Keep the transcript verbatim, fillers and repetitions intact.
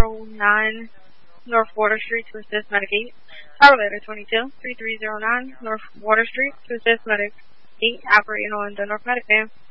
zero nine North Water Street to assist Medic eight. Power Letter twenty-two, three three zero nine North Water Street to assist Medic eight operating on the North Medic van.